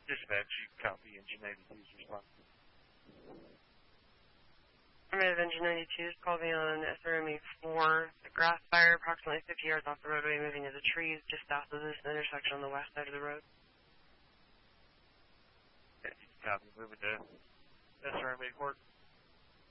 Dispatch, you copy Engine 92's response. Affirmative, Engine 92 is called me on SRME 4. The grass fire approximately 50 yards off the roadway, moving to the trees just south of this intersection on the west side of the road. Okay, copy. Moving to SRME 4.